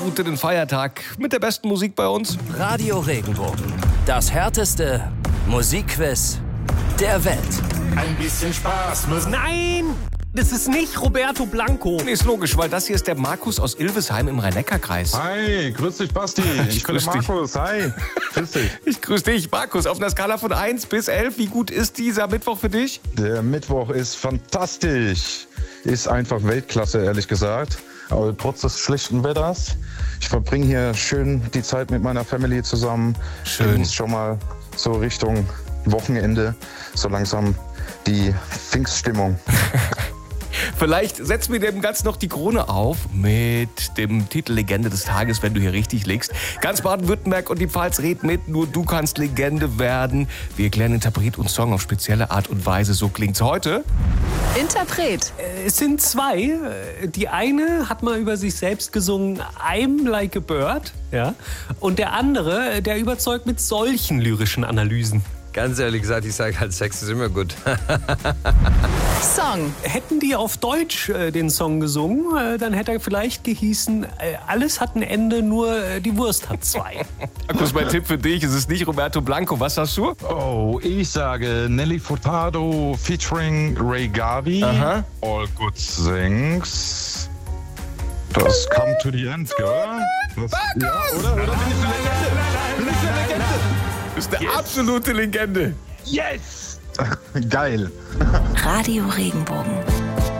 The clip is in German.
gut in den Feiertag mit der besten Musik bei uns. Radio Regenbogen. Das härteste Musikquiz der Welt. Ein bisschen Spaß muss. Nein! Das ist nicht Roberto Blanco. Nee, ist logisch, weil das hier ist der Markus aus Ilvesheim im Rhein-Neckar-Kreis. Hi, grüß dich, Basti. Ich bin grüß dich. Markus. Hi, grüß dich. Ich grüße dich, Markus. Auf einer Skala von 1 bis 11, wie gut ist dieser Mittwoch für dich? Der Mittwoch ist fantastisch. Ist einfach Weltklasse, ehrlich gesagt. Aber trotz des schlechten Wetters. Ich verbringe hier schön die Zeit mit meiner Family zusammen. Schön. Genieß schon mal so Richtung Wochenende. So langsam die Pfingststimmung. Vielleicht setzen wir dem Ganzen noch die Krone auf mit dem Titel Legende des Tages, wenn du hier richtig liegst. Ganz Baden-Württemberg und die Pfalz reden mit, nur du kannst Legende werden. Wir erklären Interpret und Song auf spezielle Art und Weise, so klingt's heute. Interpret. Es sind zwei. Die eine hat mal über sich selbst gesungen, I'm like a bird. Ja? Und der andere, der überzeugt mit solchen lyrischen Analysen. Ganz ehrlich gesagt, ich sage halt, Sex ist immer gut. Song. Hätten die auf Deutsch den Song gesungen, dann hätte er vielleicht gehießen, alles hat ein Ende, nur die Wurst hat zwei. Markus, mein Tipp für dich, es ist nicht Roberto Blanco. Was hast du? Oh, ich sage Nelly Furtado featuring Ray Gavi. Aha. All Good Things. Das Come to the End, gell? Das, ja, oder? Oder bin ich eine Legende? Bin ich eine Legende? Du bist eine absolute Legende. Yes! Geil. Radio Regenbogen.